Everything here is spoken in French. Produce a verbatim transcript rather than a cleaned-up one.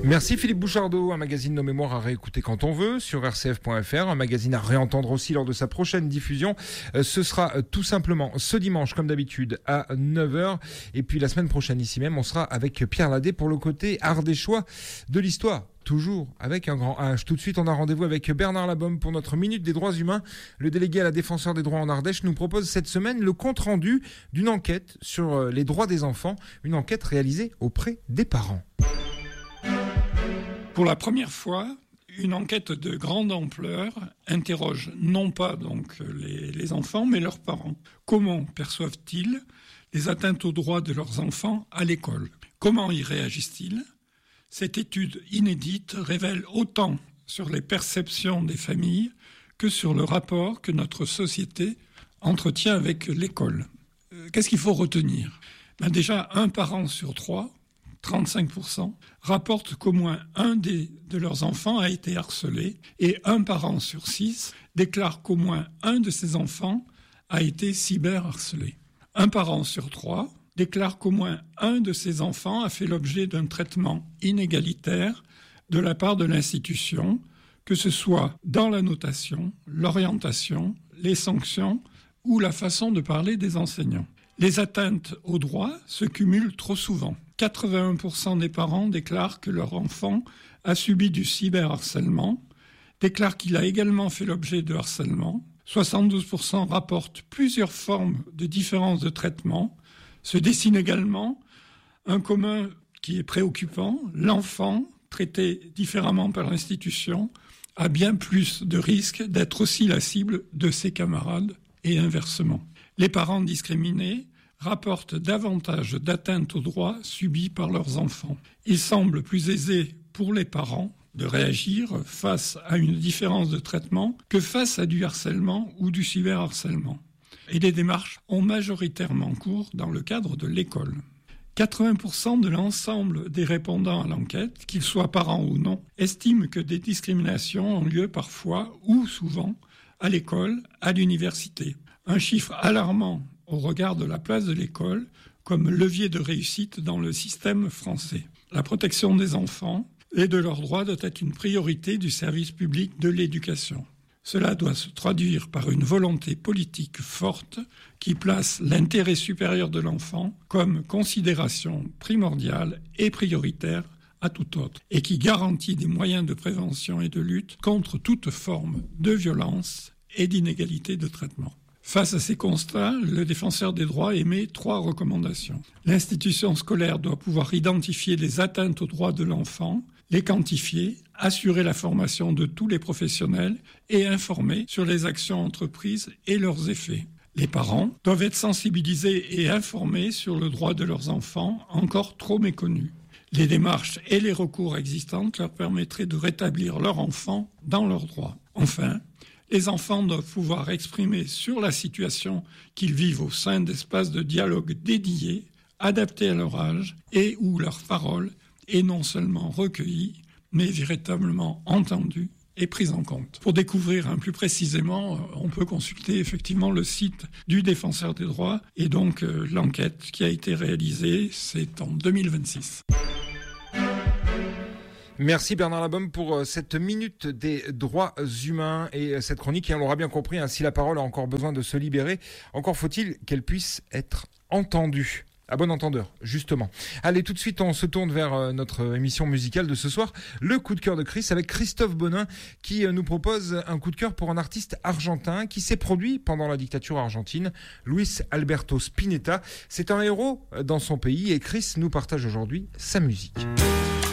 Merci Philippe Bouchardot, un magazine Nos Mémoires à réécouter quand on veut sur R C F point F R, un magazine à réentendre aussi lors de sa prochaine diffusion. Euh, ce sera euh, tout simplement ce dimanche comme d'habitude à neuf heures, et puis la semaine prochaine ici même on sera avec Pierre Ladet pour le côté ardéchois de l'histoire. Toujours avec un grand H. Tout de suite, on a rendez-vous avec Bernard Labaume pour notre Minute des droits humains. Le délégué à la Défenseure des droits en Ardèche nous propose cette semaine le compte-rendu d'une enquête sur les droits des enfants, une enquête réalisée auprès des parents. Pour la première fois, une enquête de grande ampleur interroge non pas donc les, les enfants, mais leurs parents. Comment perçoivent-ils les atteintes aux droits de leurs enfants à l'école ? Comment y réagissent-ils ? Cette étude inédite révèle autant sur les perceptions des familles que sur le rapport que notre société entretient avec l'école. Qu'est-ce qu'il faut retenir ? Ben déjà, un parent sur trois, trente-cinq pour cent, rapporte qu'au moins un des, de leurs enfants a été harcelé et un parent sur six déclare qu'au moins un de ses enfants a été cyberharcelé. Un parent sur trois déclare qu'au moins un de ses enfants a fait l'objet d'un traitement inégalitaire de la part de l'institution, que ce soit dans la notation, l'orientation, les sanctions ou la façon de parler des enseignants. Les atteintes aux droits se cumulent trop souvent. quatre-vingt-un pour cent des parents déclarent que leur enfant a subi du cyberharcèlement, déclarent qu'il a également fait l'objet de harcèlement. soixante-douze pour cent rapportent plusieurs formes de différences de traitement. Se dessine également un commun qui est préoccupant. L'enfant, traité différemment par l'institution, a bien plus de risques d'être aussi la cible de ses camarades et inversement. Les parents discriminés rapportent davantage d'atteintes aux droits subis par leurs enfants. Il semble plus aisé pour les parents de réagir face à une différence de traitement que face à du harcèlement ou du cyberharcèlement. Et les démarches ont majoritairement cours dans le cadre de l'école. quatre-vingts pour cent de l'ensemble des répondants à l'enquête, qu'ils soient parents ou non, estiment que des discriminations ont lieu parfois ou souvent à l'école, à l'université. Un chiffre alarmant au regard de la place de l'école comme levier de réussite dans le système français. La protection des enfants et de leurs droits doit être une priorité du service public de l'éducation. Cela doit se traduire par une volonté politique forte qui place l'intérêt supérieur de l'enfant comme considération primordiale et prioritaire à tout autre et qui garantit des moyens de prévention et de lutte contre toute forme de violence et d'inégalité de traitement. Face à ces constats, le défenseur des droits émet trois recommandations. L'institution scolaire doit pouvoir identifier les atteintes aux droits de l'enfant, les quantifier, assurer la formation de tous les professionnels et informer sur les actions entreprises et leurs effets. Les parents doivent être sensibilisés et informés sur le droit de leurs enfants, encore trop méconnus. Les démarches et les recours existantes leur permettraient de rétablir leur enfant dans leurs droits. Enfin, les enfants doivent pouvoir exprimer sur la situation qu'ils vivent au sein d'espaces de dialogue dédiés, adaptés à leur âge et où leur parole est non seulement recueillie, mais véritablement entendue et prise en compte. Pour découvrir un plus précisément, on peut consulter effectivement le site du Défenseur des droits et donc euh, l'enquête qui a été réalisée, c'est en deux mille vingt-six. Merci Bernard Labaume pour cette minute des droits humains et cette chronique. Et on l'aura bien compris, hein, si la parole a encore besoin de se libérer, encore faut-il qu'elle puisse être entendue. À bon entendeur, justement. Allez, tout de suite, on se tourne vers notre émission musicale de ce soir, le coup de cœur de Chris, avec Christophe Bonin, qui nous propose un coup de cœur pour un artiste argentin qui s'est produit pendant la dictature argentine, Luis Alberto Spinetta. C'est un héros dans son pays et Chris nous partage aujourd'hui sa musique.